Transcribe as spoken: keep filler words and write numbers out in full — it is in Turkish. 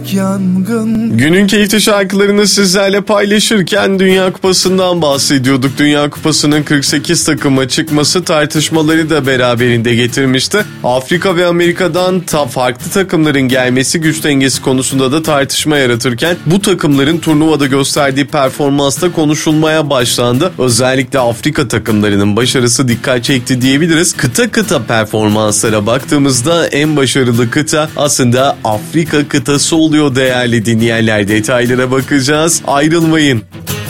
Yangın. Günün keyifli şarkılarını sizlerle paylaşırken Dünya Kupası'ndan bahsediyorduk. Dünya Kupası'nın kırk sekiz takıma çıkması tartışmaları da beraberinde getirmişti. Afrika ve Amerika'dan ta farklı takımların gelmesi güç dengesi konusunda da tartışma yaratırken bu takımların turnuvada gösterdiği performansta konuşulmaya başlandı. Özellikle Afrika takımlarının başarısı dikkat çekti diyebiliriz. Kıta kıta performanslara baktığımızda en başarılı kıta aslında Afrika kıtası oluyor değerli dinleyenler. Detaylara bakacağız. Ayrılmayın.